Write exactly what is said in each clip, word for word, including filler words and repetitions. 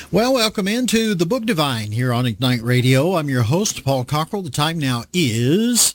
Well, welcome into the Book Divine here on Ignite Radio. I'm your host, Paul Cockrell. The time now is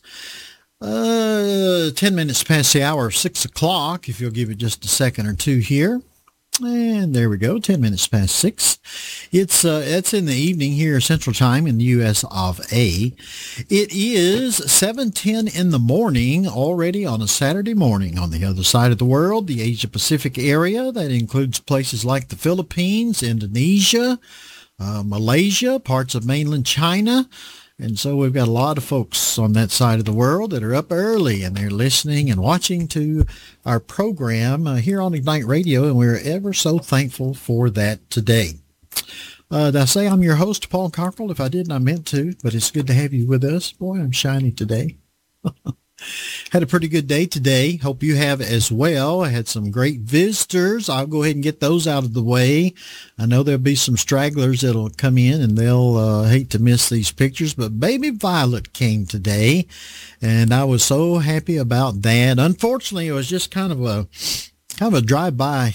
uh, ten minutes past the hour of six o'clock, if you'll give it just a second or two here. And there we go, ten minutes past six. It's uh, it's in the evening here, Central Time in the U S of A. It is seven ten in the morning already on a Saturday morning on the other side of the world, the Asia Pacific area. That includes places like the Philippines, Indonesia, uh, Malaysia, parts of mainland China. And so we've got a lot of folks on that side of the world that are up early and they're listening and watching to our program uh, here on Ignite Radio, and we're ever so thankful for that today. Uh, did I say I'm your host, Paul Cockrell? If I didn't, I meant to, but it's good to have you with us. Boy, I'm shiny today. Had a pretty good day today. Hope you have as well. I had some great visitors. I'll go ahead and get those out of the way. I know there'll be some stragglers that'll come in and they'll uh, hate to miss these pictures, but Baby Violet came today and I was so happy about that. Unfortunately, it was just kind of a kind of a drive-by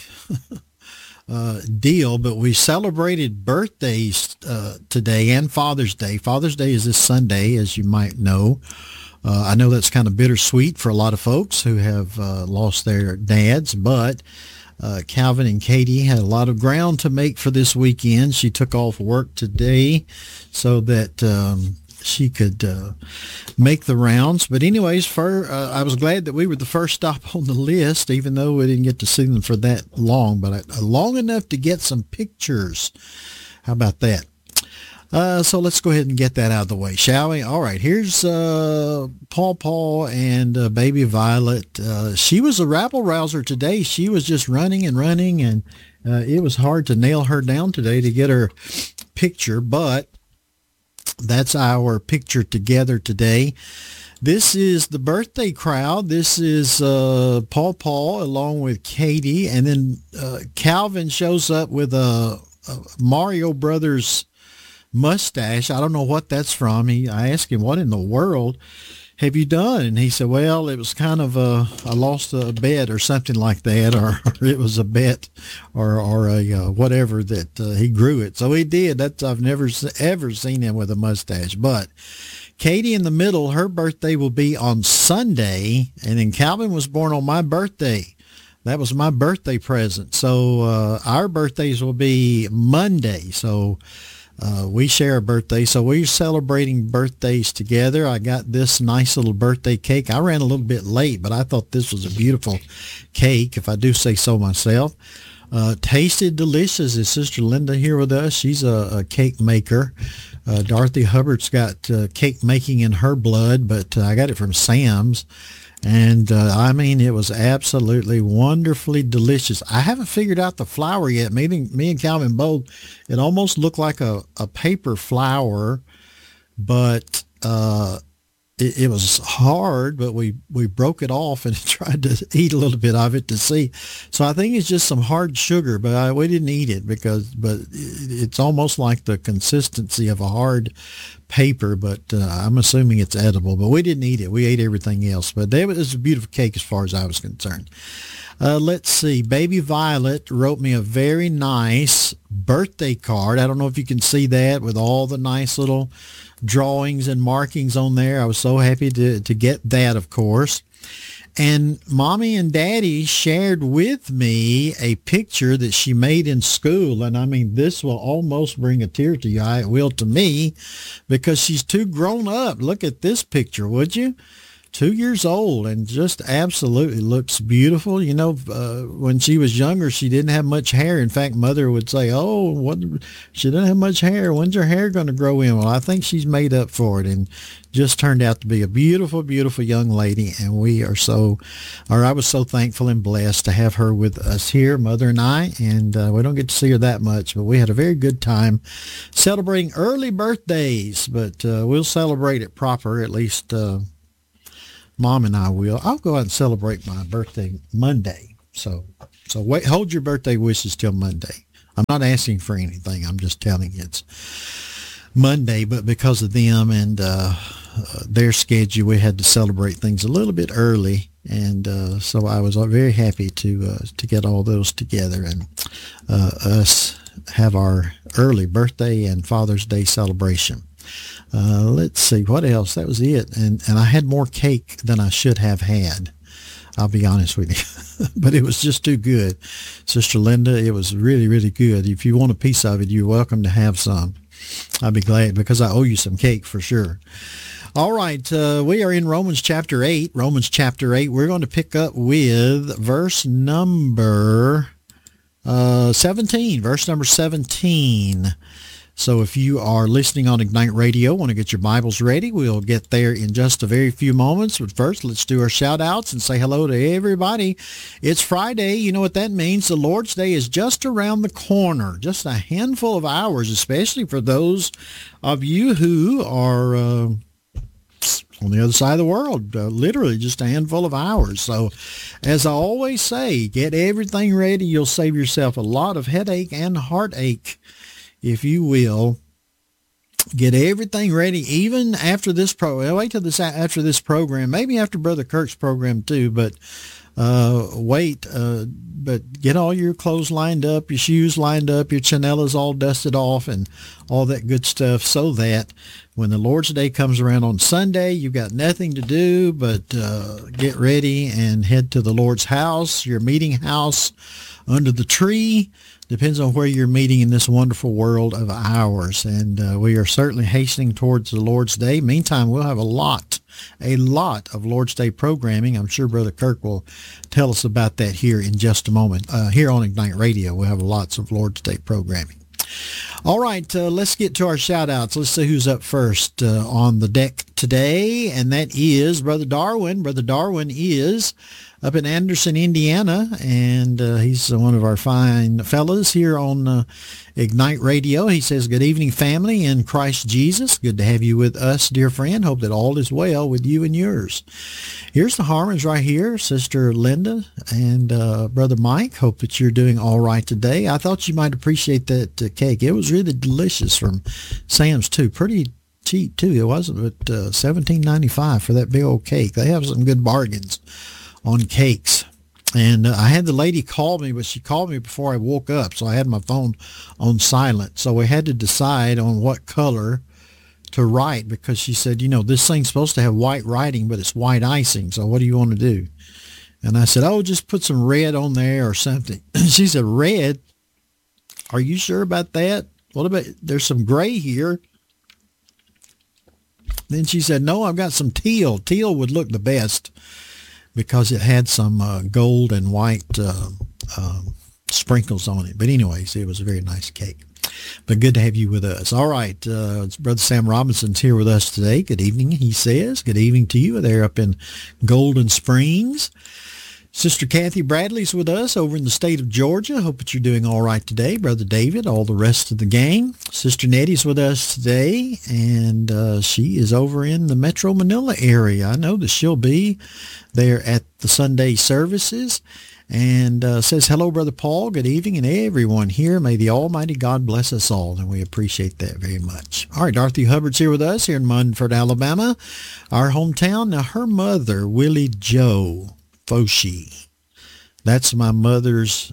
uh, deal, but we celebrated birthdays uh, today and Father's Day. Father's Day is this Sunday, as you might know. Uh, I know that's kind of bittersweet for a lot of folks who have uh, lost their dads, but uh, Calvin and Katie had a lot of ground to make for this weekend. She took off work today so that um, she could uh, make the rounds. But anyways, for, uh, I was glad that we were the first stop on the list, even though we didn't get to see them for that long, but uh, long enough to get some pictures. How about that? Uh, so let's go ahead and get that out of the way, shall we? All right, here's uh, Paw Paw and uh, Baby Violet. Uh, she was a rabble-rouser today. She was just running and running, and uh, it was hard to nail her down today to get her picture, but that's our picture together today. This is the birthday crowd. This is uh, Paw Paw along with Katie, and then uh, Calvin shows up with a, a Mario Brothers mustache. I don't know what that's from. He, I asked him, what in the world have you done? And he said, well, it was kind of a, I lost a bet or something like that, or, or it was a bet or, or a, uh, whatever that uh, he grew it. So he did. That's, I've never ever seen him with a mustache. But Katie in the middle, her birthday will be on Sunday. And then Calvin was born on my birthday. That was my birthday present. So uh, our birthdays will be Monday. So Uh, we share a birthday, so we're celebrating birthdays together. I got this nice little birthday cake. I ran a little bit late, but I thought this was a beautiful cake, if I do say so myself. Uh, tasted delicious. Is Sister Linda here with us? She's a, a cake maker. Uh, Dorothy Hubbard's got uh, cake making in her blood, but uh, I got it from Sam's. And, uh, I mean, it was absolutely wonderfully delicious. I haven't figured out the flour yet. Maybe me and Calvin both, it almost looked like a, a paper flour, but uh, it, it was hard, but we, we broke it off and tried to eat a little bit of it to see. So I think it's just some hard sugar, but I, we didn't eat it because, but it's almost like the consistency of a hard paper, but uh, I'm assuming it's edible, but we didn't eat it. We ate everything else, but it was a beautiful cake as far as I was concerned. Uh, let's see. Baby Violet wrote me a very nice birthday card. I don't know if you can see that with all the nice little drawings and markings on there. I was so happy to, to get that, of course. And Mommy and Daddy shared with me a picture that she made in school. And I mean, this will almost bring a tear to your eye. It will to me, because she's too grown up. Look at this picture, would you? Two years old and just absolutely looks beautiful. You know, uh, when she was younger, she didn't have much hair. In fact, Mother would say, oh, what? She doesn't have much hair. When's her hair going to grow in? Well, I think she's made up for it and just turned out to be a beautiful, beautiful young lady. And we are so, or I was so thankful and blessed to have her with us here, Mother and I. And uh, we don't get to see her that much, but we had a very good time celebrating early birthdays. But uh, we'll celebrate it proper, at least uh Mom and I will. I'll go out and celebrate my birthday Monday. So, so wait, hold your birthday wishes till Monday. I'm not asking for anything. I'm just telling you it's Monday, but because of them and uh, uh, their schedule, we had to celebrate things a little bit early. And uh, so I was very happy to uh, to get all those together and uh, us have our early birthday and Father's Day celebration. Uh, let's see, what else? That was it. And, and I had more cake than I should have had. I'll be honest with you, but it was just too good. Sister Linda, it was really, really good. If you want a piece of it, you're welcome to have some. I'll be glad because I owe you some cake for sure. All right, uh, we are in Romans chapter eight. Romans chapter eight. We're going to pick up with verse number uh, seventeen. Verse number seventeen. So if you are listening on Ignite Radio, want to get your Bibles ready, we'll get there in just a very few moments. But first, let's do our shout-outs and say hello to everybody. It's Friday. You know what that means. The Lord's Day is just around the corner, just a handful of hours, especially for those of you who are uh, on the other side of the world, uh, literally just a handful of hours. So as I always say, get everything ready. You'll save yourself a lot of headache and heartache, if you will. Get everything ready, even after this program. Wait till this after this program, maybe after Brother Kirk's program too, but uh, wait. Uh, but get all your clothes lined up, your shoes lined up, your chanelas all dusted off, and all that good stuff, so that when the Lord's Day comes around on Sunday, you've got nothing to do but uh, get ready and head to the Lord's house, your meeting house, under the tree. Depends on where you're meeting in this wonderful world of ours. And uh, we are certainly hastening towards the Lord's Day. Meantime, we'll have a lot, a lot of Lord's Day programming. I'm sure Brother Kirk will tell us about that here in just a moment. Uh, here on Ignite Radio, we'll have lots of Lord's Day programming. All right, uh, let's get to our shout-outs. Let's see who's up first uh, on the deck today, and that is Brother Darwin. Brother Darwin is up in Anderson, Indiana, and uh, he's one of our fine fellas here on uh, Ignite Radio. He says, good evening, family in Christ Jesus. Good to have you with us, dear friend. Hope that all is well with you and yours. Here's the Harmons right here, Sister Linda and uh, Brother Mike. Hope that you're doing all right today. I thought you might appreciate that uh, cake. It was really delicious from Sam's, too. Pretty cheap, too. It wasn't, but uh, seventeen ninety-five for that big old cake. They have some good bargains on cakes. And uh, I had the lady call me, but she called me before I woke up, so I had my phone on silent. So we had to decide on what color to write, because she said, you know, this thing's supposed to have white writing, but it's white icing, so what do you want to do? And I said, oh, just put some red on there or something. She said, red? Are you sure about that? What about, there's some gray here. Then she said, no, I've got some teal. Teal would look the best, because it had some uh, gold and white uh, uh, sprinkles on it. But anyways, it was a very nice cake. But good to have you with us. All right, uh, Brother Sam Robinson's here with us today. Good evening, he says. Good evening to you there up in Golden Springs. Sister Kathy Bradley's with us over in the state of Georgia. Hope that you're doing all right today. Brother David, all the rest of the gang. Sister Nettie's with us today, and uh, she is over in the Metro Manila area. I know that she'll be there at the Sunday services. And uh, says, hello, Brother Paul. Good evening, and everyone here. May the Almighty God bless us all, and we appreciate that very much. All right, Dorothy Hubbard's here with us here in Munford, Alabama, our hometown. Now, her mother, Willie Joe Foshi, that's my mother's,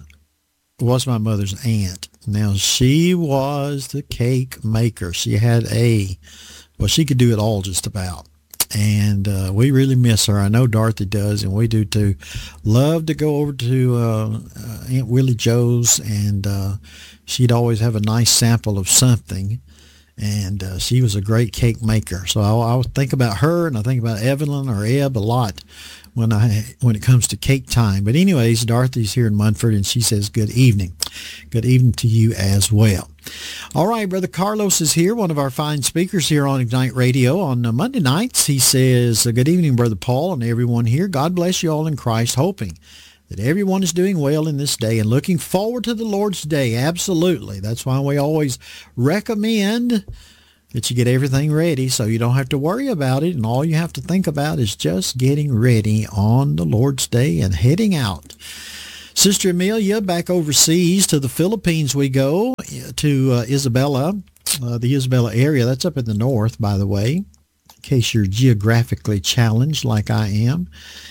was my mother's aunt. Now, she was the cake maker. She had a, well, she could do it all just about. And uh, we really miss her. I know Dorothy does, and we do too. Love to go over to uh, uh, Aunt Willie Joe's, and uh, she'd always have a nice sample of something. And uh, she was a great cake maker. So I, I think about her, and I think about Evelyn or Eb a lot when I when it comes to cake time. But anyways, Dorothy's here in Munford, and she says good evening. Good evening to you as well. All right, Brother Carlos is here, one of our fine speakers here on Ignite Radio on uh, Monday nights. He says, good evening, Brother Paul, and everyone here. God bless you all in Christ, hoping that everyone is doing well in this day and looking forward to the Lord's Day. Absolutely. That's why we always recommend that you get everything ready so you don't have to worry about it, and all you have to think about is just getting ready on the Lord's Day and heading out. Sister Amelia, back overseas to the Philippines we go, to uh, Isabela, uh, the Isabela area. That's up in the north, by the way, in case you're geographically challenged like I am.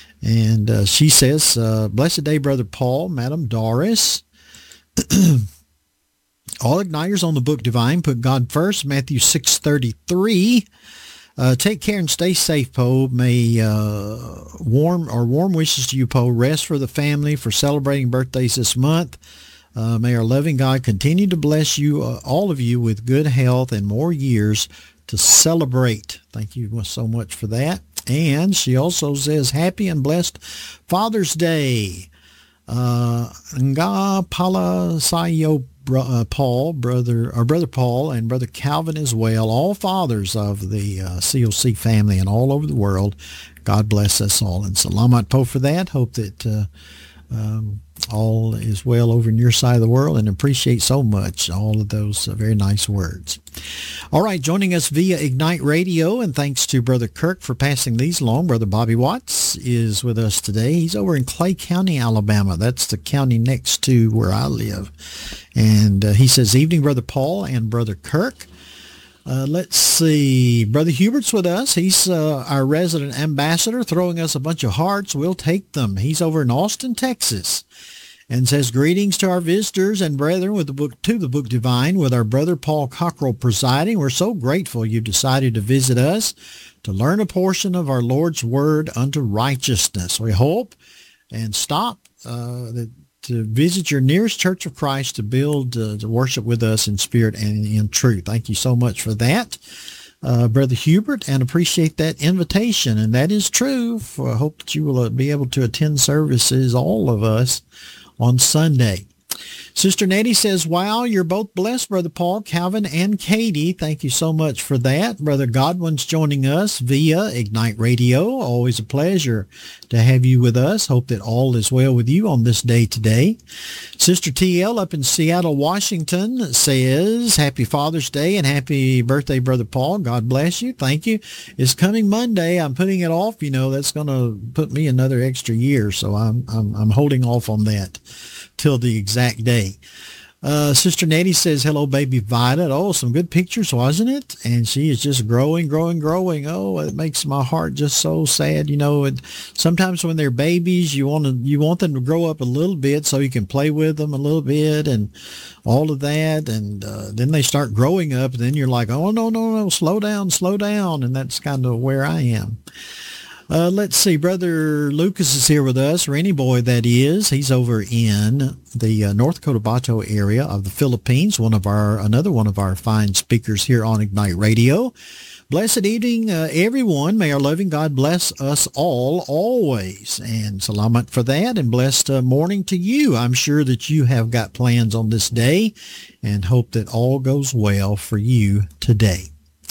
And uh, she says, uh, blessed day, Brother Paul, Madam Doris. All Igniters on the Book Divine, put God first, Matthew six thirty-three. Uh, take care and stay safe, Poe. May uh, warm or warm wishes to you, Poe. Rest for the family, for celebrating birthdays this month. Uh, may our loving God continue to bless you, uh, all of you, with good health and more years to celebrate. Thank you so much for that. And she also says, happy and blessed Father's Day. Uh, Nga Pala Sayo uh, Paul, brother, or brother Paul, and brother Calvin as well, all fathers of the uh, C O C family and all over the world. God bless us all. And salamat po for that. Hope that uh, um, all is well over in your side of the world, and appreciate so much all of those uh, very nice words. All right, joining us via Ignite Radio, and thanks to Brother Kirk for passing these along. Brother Bobby Watts is with us today. He's over in Clay County, Alabama. That's the county next to where I live. And uh, he says, evening, Brother Paul and Brother Kirk. Uh, let's see. Brother Hubert's with us. He's uh, our resident ambassador, throwing us a bunch of hearts. We'll take them. He's over in Austin, Texas, and says, greetings to our visitors and brethren with the book to the Book Divine, with our brother Paul Cockrell presiding. We're so grateful you decided to visit us to learn a portion of our Lord's word unto righteousness. We hope and stop uh, that. to visit your nearest Church of Christ to build, uh, to worship with us in spirit and in truth. Thank you so much for that, uh, Brother Hubert, and appreciate that invitation. And that is true. For, I hope that you will uh, be able to attend services, all of us, on Sunday. Sister Nettie says, wow, you're both blessed, Brother Paul, Calvin, and Katie. Thank you so much for that. Brother Godwin's joining us via Ignite Radio. Always a pleasure to have you with us. Hope that all is well with you on this day today. Sister T L up in Seattle, Washington says, happy Father's Day and happy birthday, Brother Paul. God bless you. Thank you. It's coming Monday. I'm putting it off. You know, that's going to put me another extra year. So I'm, I'm, I'm holding off on that till the exact day. Uh, Sister Nettie says, hello, baby Violet. Oh, some good pictures, wasn't it? And she is just growing, growing, growing. Oh, it makes my heart just so sad. You know, and sometimes when they're babies, you want to, you want them to grow up a little bit so you can play with them a little bit and all of that. And uh, then they start growing up, and then you're like, oh, no, no, no, slow down, slow down. And that's kind of where I am. Uh, let's see. Brother Lucas is here with us, or any boy that is. He's over in the uh, North Cotabato area of the Philippines. One of our, another one of our fine speakers here on Ignite Radio. Blessed evening, uh, everyone. May our loving God bless us all always. And salamat for that, and blessed uh, morning to you. I'm sure that you have got plans on this day, and hope that all goes well for you today.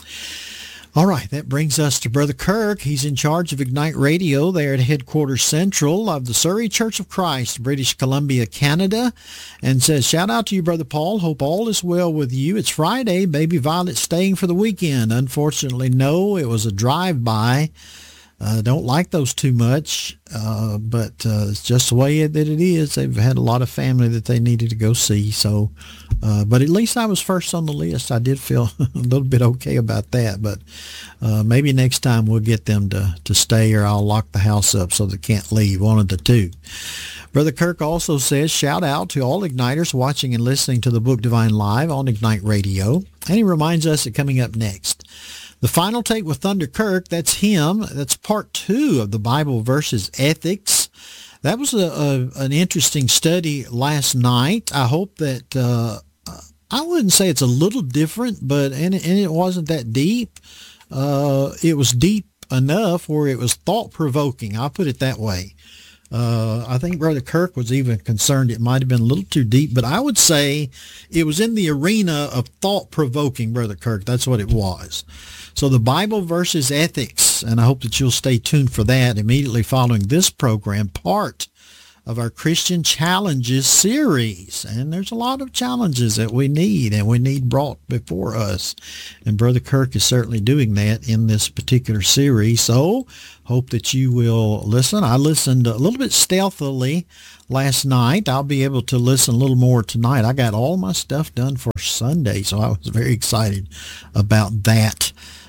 All right, that brings us to Brother Kirk. He's in charge of Ignite Radio there at Headquarters Central of the Surrey Church of Christ, British Columbia, Canada, and says, shout out to you, Brother Paul. Hope all is well with you. It's Friday. Baby Violet's staying for the weekend. Unfortunately, no, it was a drive-by. Uh, don't like those too much, uh, but uh, it's just the way that it is. They've had a lot of family that they needed to go see. So, uh, but at least I was first on the list. I did feel a little bit okay about that. But uh, maybe next time we'll get them to, to stay, or I'll lock the house up so they can't leave. One of the two. Brother Kirk also says, shout out to all Igniters watching and listening to the Book Divine Live on Ignite Radio. And he reminds us that coming up next, the Final Take with Thunder Kirk, that's him. That's part two of the Bible versus ethics. That was a, a an interesting study last night. I hope that, uh, I wouldn't say it's a little different, but, and, and it wasn't that deep. Uh, it was deep enough where it was thought-provoking. I'll put it that way. Uh, I think Brother Kirk was even concerned it might have been a little too deep, but I would say it was in the arena of thought-provoking, Brother Kirk. That's what it was. So the Bible versus ethics, and I hope that you'll stay tuned for that immediately following this program, part of our Christian Challenges series. And there's a lot of challenges that we need, and we need brought before us. And Brother Kirk is certainly doing that in this particular series. So hope that you will listen. I listened a little bit stealthily last night. I'll be able to listen a little more tonight. I got all my stuff done for Sunday, so I was very excited about that.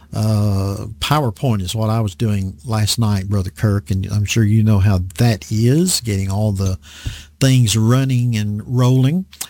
Uh, PowerPoint is what I was doing last night, Brother Kirk, and I'm sure you know how that is, getting all the things running and rolling.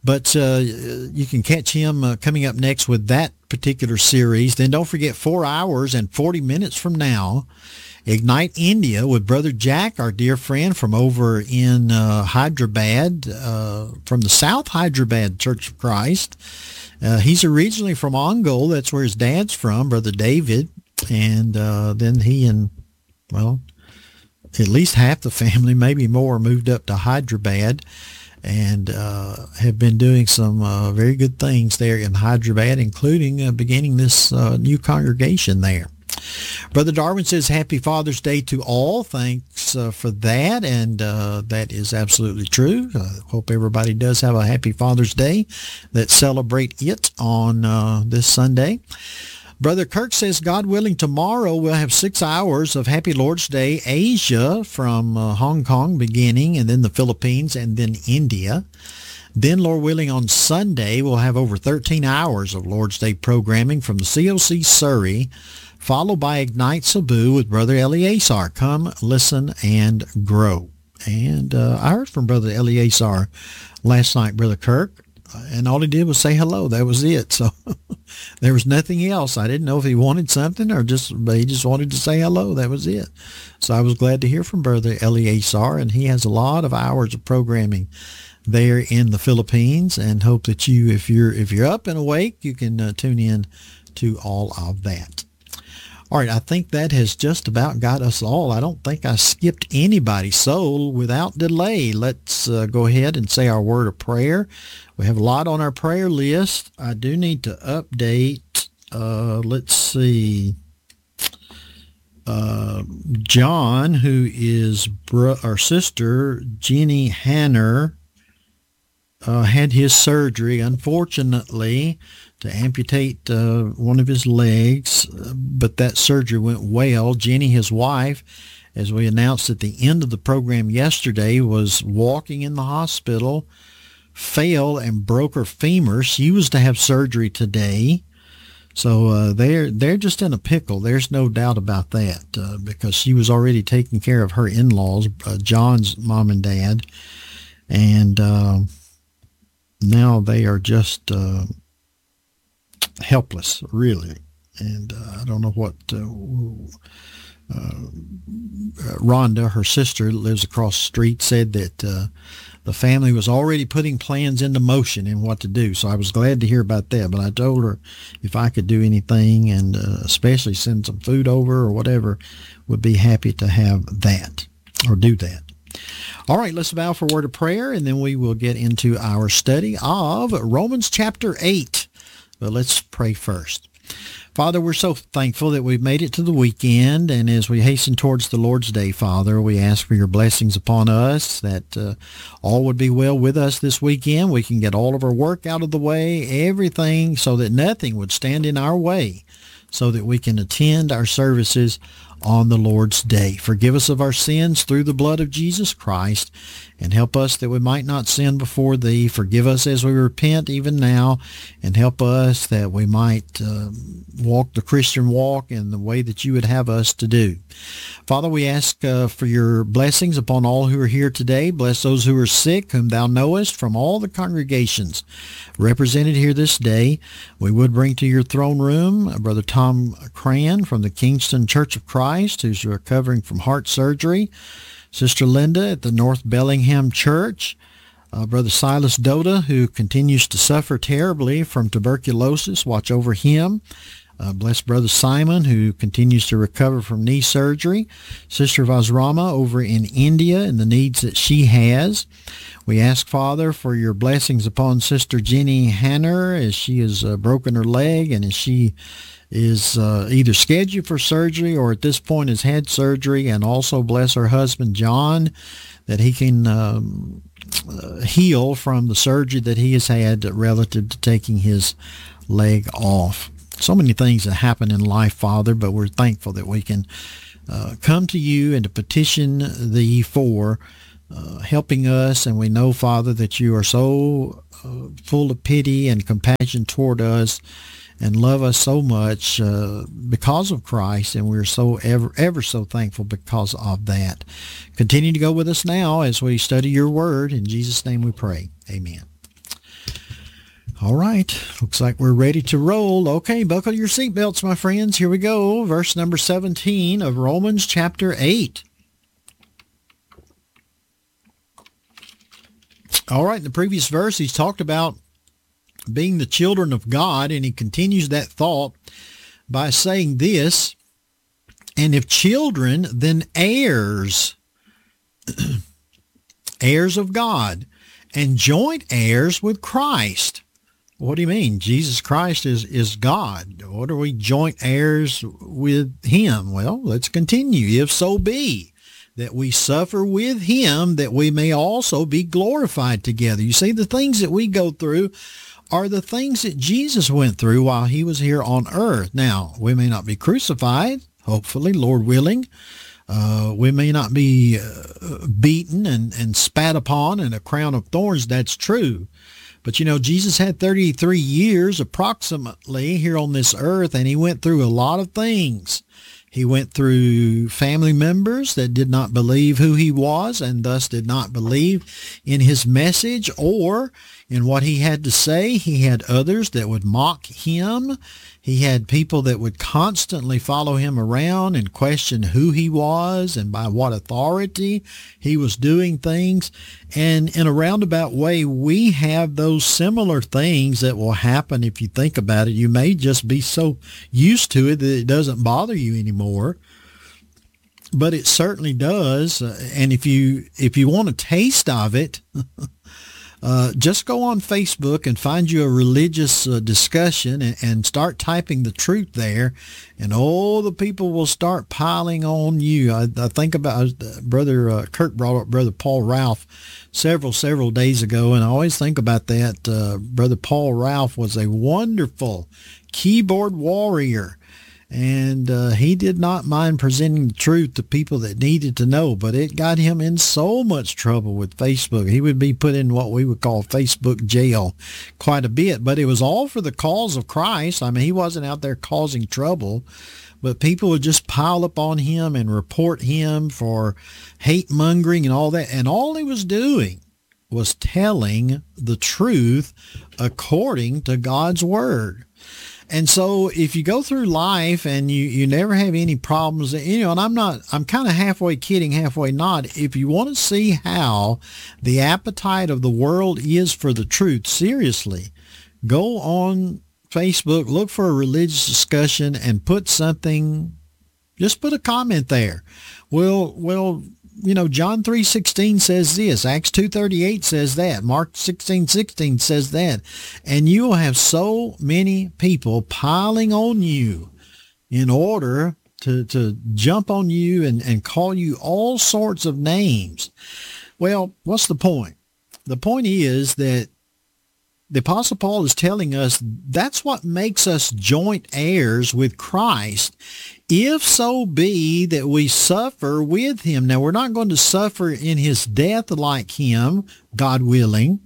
But uh, you can catch him uh, coming up next with that particular series. Then don't forget, four hours and forty minutes from now, Ignite India with Brother Jack, our dear friend from over in uh, Hyderabad, uh, from the South Hyderabad Church of Christ. Uh, he's originally from Ongole. That's where his dad's from, Brother David. And uh, then he and, well, at least half the family, maybe more, moved up to Hyderabad and uh, have been doing some uh, very good things there in Hyderabad, including uh, beginning this uh, new congregation there. Brother Darwin says, Happy Father's Day to all. Thanks uh, for that, and uh, that is absolutely true. I hope everybody does have a happy Father's Day. Let's celebrate it on uh, this Sunday. Brother Kirk says, God willing, tomorrow we'll have six hours of Happy Lord's Day Asia from uh, Hong Kong beginning, and then the Philippines, and then India. Then, Lord willing, on Sunday we'll have over thirteen hours of Lord's Day programming from the C O C Surrey, followed by Ignite Cebu with Brother Eleazar. Come, listen, and grow. And uh, I heard from Brother Eleazar last night, Brother Kirk, and all he did was say hello. That was it. So there was nothing else. I didn't know if he wanted something or just, but he just wanted to say hello. That was it. So I was glad to hear from Brother Eleazar, and he has a lot of hours of programming there in the Philippines, and hope that you, if you're if you're up and awake, you can uh, tune in to all of that. All right, I think that has just about got us all. I don't think I skipped anybody. So without delay, let's uh, go ahead and say our word of prayer. We have a lot on our prayer list. I do need to update, uh, let's see, uh, John, who is bro- our sister, Jenny Hanner, uh, had his surgery, unfortunately, to amputate uh, one of his legs, but that surgery went well. Jenny, his wife, as we announced at the end of the program yesterday, was walking in the hospital, fell and broke her femur. She was to have surgery today. So uh, they're they're just in a pickle. There's no doubt about that, uh, because she was already taking care of her in-laws, uh, John's mom and dad, and uh, now they are just uh, helpless, really. And uh, I don't know what uh, uh, Rhonda, her sister, lives across the street, said that uh, the family was already putting plans into motion in what to do. So I was glad to hear about that. But I told her if I could do anything, and uh, especially send some food over or whatever, would be happy to have that or do that. All right, let's bow for a word of prayer, and then we will get into our study of Romans chapter eight. But let's pray first. Father, we're so thankful that we've made it to the weekend, and as we hasten towards the Lord's Day, Father, we ask for your blessings upon us, that uh, all would be well with us this weekend. We can get all of our work out of the way, everything, so that nothing would stand in our way, so that we can attend our services on the Lord's Day. Forgive us of our sins through the blood of Jesus Christ, and help us that we might not sin before thee. Forgive us as we repent even now, and help us that we might uh, walk the Christian walk in the way that you would have us to do. Father, we ask uh, for your blessings upon all who are here today. Bless those who are sick, whom thou knowest, from all the congregations represented here this day. We would bring to your throne room uh, Brother Tom Cran from the Kingston Church of Christ, who's recovering from heart surgery. Sister Linda at the North Bellingham Church. Uh, Brother Silas Doda, who continues to suffer terribly from tuberculosis. Watch over him. Uh, bless Brother Simon, who continues to recover from knee surgery. Sister Vazrama over in India and the needs that she has. We ask, Father, for your blessings upon Sister Jenny Hanner as she has uh, broken her leg, and as she is uh, either scheduled for surgery or at this point has had surgery. And also bless her husband, John, that he can um, uh, heal from the surgery that he has had relative to taking his leg off. So many things that happen in life, Father, but we're thankful that we can uh, come to you and to petition thee for uh, helping us. And we know, Father, that you are so uh, full of pity and compassion toward us, and love us so much uh, because of Christ, and we're so ever, ever so thankful because of that. Continue to go with us now as we study your word. In Jesus' name we pray. Amen. All right. Looks like we're ready to roll. Okay, buckle your seatbelts, my friends. Here we go. Verse number seventeen of Romans chapter eight. All right, in the previous verse, he's talked about being the children of God, and he continues that thought by saying this, and if children, then heirs, heirs of God, and joint heirs with Christ. What do you mean? Jesus Christ is, is God. What are we joint heirs with him? Well, let's continue. If so be that we suffer with him, that we may also be glorified together. You see, the things that we go through are the things that Jesus went through while he was here on earth. Now, we may not be crucified, hopefully, Lord willing. Uh, we may not be uh, beaten and, and spat upon and a crown of thorns. That's true. But, you know, Jesus had thirty-three years approximately here on this earth, and he went through a lot of things. He went through family members that did not believe who he was and thus did not believe in his message or in what he had to say. He had others that would mock him. He had people that would constantly follow him around and question who he was and by what authority he was doing things. And in a roundabout way, we have those similar things that will happen if you think about it. You may just be so used to it that it doesn't bother you anymore. But it certainly does. And if you if you want a taste of it, Uh, just go on Facebook and find you a religious uh, discussion and, and start typing the truth there, and all the people will start piling on you. I, I think about uh, Brother uh, Kirk brought up Brother Paul Ralph several, several days ago, and I always think about that. Uh, Brother Paul Ralph was a wonderful keyboard warrior. And uh, he did not mind presenting the truth to people that needed to know, but it got him in so much trouble with Facebook. He would be put in what we would call Facebook jail quite a bit, but it was all for the cause of Christ. I mean, he wasn't out there causing trouble, but people would just pile up on him and report him for hate mongering and all that. And all he was doing was telling the truth according to God's word. And so if you go through life and you, you never have any problems, you know, and I'm not, I'm kind of halfway kidding, halfway not. If you want to see how the appetite of the world is for the truth, seriously, go on Facebook, look for a religious discussion and put something, just put a comment there. Well, well, you know, John three sixteen says this, Acts two thirty-eight says that, Mark sixteen sixteen says that, and you will have so many people piling on you in order to, to jump on you and, and call you all sorts of names. Well, what's the point? The point is that the Apostle Paul is telling us that's what makes us joint heirs with Christ, if so be that we suffer with him. Now, we're not going to suffer in his death like him, God willing,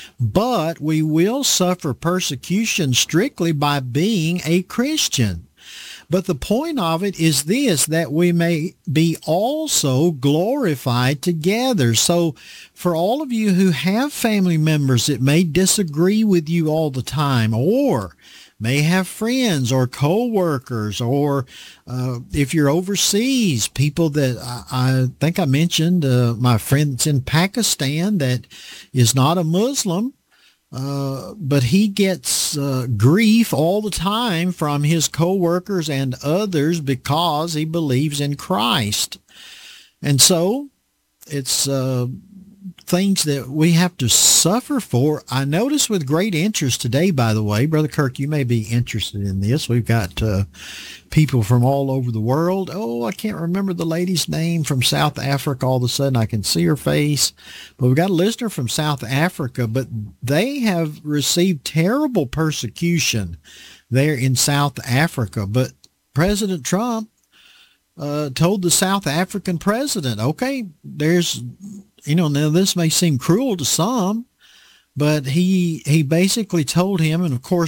but we will suffer persecution strictly by being a Christian. But the point of it is this, that we may be also glorified together. So for all of you who have family members that may disagree with you all the time, or may have friends or co-workers, or uh, if you're overseas, people that I, I think I mentioned, uh, my friend that's in Pakistan that is not a Muslim, Uh, but he gets uh, grief all the time from his co-workers and others because he believes in Christ. And so it's uh, things that we have to suffer for. I notice with great interest today, by the way, Brother Kirk, you may be interested in this. We've got uh, people from all over the world. Oh, I can't remember the lady's name from South Africa. All of a sudden I can see her face. But we've got a listener from South Africa, but they have received terrible persecution there in South Africa. But President Trump uh, told the South African president, okay, there's, you know, now this may seem cruel to some, but he he basically told him, and of course